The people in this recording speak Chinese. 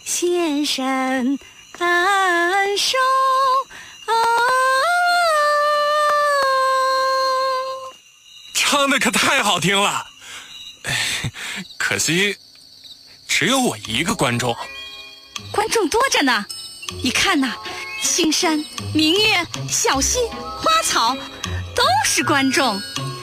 先生安守。 唱的可太好听了，可惜只有我一个观众。 观众多着呢，你看呐，青山、明月、小溪、花草，都是观众。